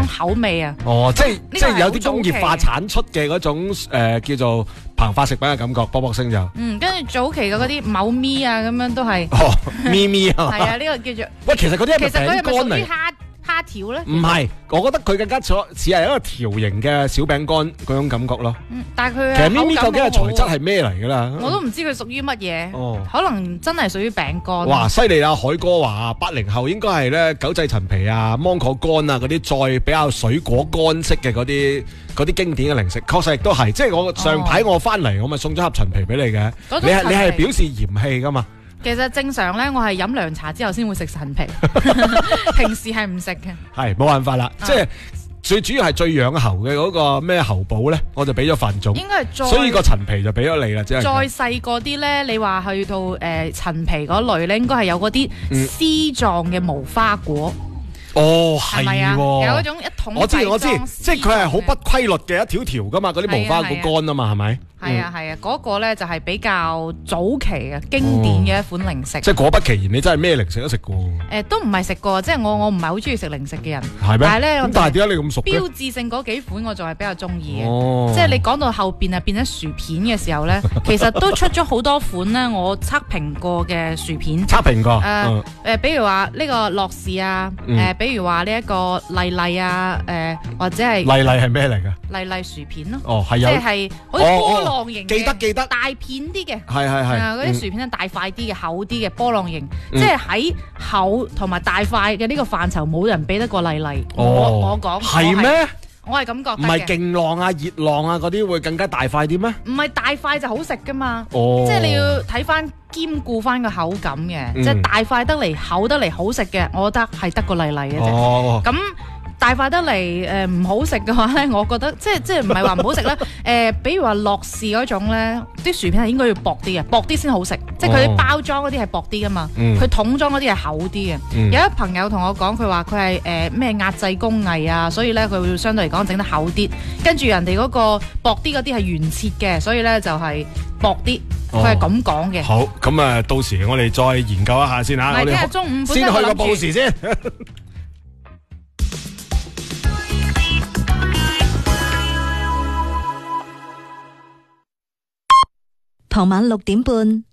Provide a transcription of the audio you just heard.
口味啊。 哦，即係有啲呢個係好工業化產出嘅嗰種叫做膨化食品嘅感覺，卜卜聲就。 跟住早期嘅嗰啲某咪啊，咁樣都係。 哦，咪咪啊。 係啊，呢個叫做。 喂，其實嗰啲係咪其實佢係咪餅乾嚟？ 屬於蝦條咧？ 唔係，我覺得佢更加似係一個條形嘅小餅乾嗰種感覺咯。 但係佢其實咪咪究竟嘅材口感好好質係咩嚟㗎啦？ 我都唔知佢屬於乜嘢。 哦可能真係屬於餅乾。 哇，犀利啦！海哥話80後應該係咧九製陳皮啊、芒果乾啊嗰啲再比較水果乾式嘅嗰啲經典嘅零食，確實亦都係。即係我上排我翻嚟，我咪送咗盒陳皮俾你嘅。 嗰種你係陳皮表示嫌棄㗎嘛？ 其實正常咧，我係飲涼茶之後先會食陳皮，平時係唔食嘅。 係冇辦法啦，即係最主要係最養喉嘅嗰個咩喉寶咧，我就俾咗范總， 應該係再所以個陳皮就俾咗你啦，即係再細個啲咧，你話去到陳皮嗰類咧，應該係有嗰啲絲狀嘅無花果。 哦， 係咪啊？ 係喎有嗰種一桶我知， 細裝即係佢係好不規律嘅一條條噶嘛，嗰啲無花果乾啊嘛，係咪？ 係啊係啊，嗰個咧就係比較早期嘅經典嘅一款零食。 即係果不其然，你真係咩零食都食過。 都唔係食過，即係我唔係好中意食零食嘅人。 係咩？ 但係咧， 咁但係點解你咁熟嘅？ 標誌性嗰幾款我仲係比較中意嘅。 哦， 即係你講到後邊啊變咗薯片嘅時候咧，其實都出咗好多款咧，我測評過嘅薯片。 測評過。 比如話呢個樂事啊，比如話呢一個麗麗啊，或者係麗麗係咩嚟㗎？ 麗麗薯片咯。 哦，係有。 即係好似波浪形嘅。 記得。 大片啲嘅。 係。 嗰啲薯片咧大塊啲嘅，厚啲嘅波浪形，即係喺厚同埋大塊嘅呢個範疇，冇人比得過麗麗。我講係咩？ 我係咁覺得嘅。 唔係勁浪啊、熱浪啊嗰啲會更加大塊啲咩？ 唔係大塊就好食噶嘛。 哦， 即係你要睇翻兼顧翻個口感嘅，即係大塊得嚟厚得嚟好食嘅，我覺得係得個麗麗嘅啫。 哦， 咁大塊得嚟唔好食嘅話咧，我覺得即係唔係話唔好食啦。比如話樂事嗰種咧，啲薯片係應該要薄啲嘅，薄啲先好食。即係佢啲包裝嗰啲係薄啲噶嘛，佢桶裝嗰啲係厚啲嘅。有一朋友同我講，佢話佢係咩壓製工藝啊，所以咧佢會相對嚟講整得厚啲。跟住人哋嗰個薄啲嗰啲係原切嘅，所以咧就係薄啲。佢係咁講嘅。 好，咁啊，到時我哋再研究一下先嚇。 唔係，聽日中午先去個報時先。 傍晚6點半，